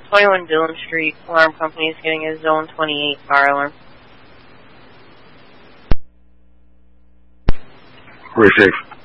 21 Dillon Street. Alarm company is getting a Zone 28 fire alarm. Receive.